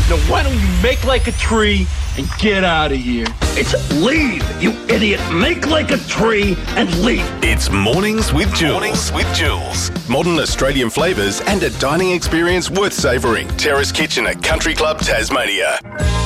Now why don't you make like a tree and get out of here? It's leave, you idiot. Make like a tree and leave. It's Mornings with Jules. Modern Australian flavours and a dining experience worth savouring. Terrace Kitchen at Country Club Tasmania.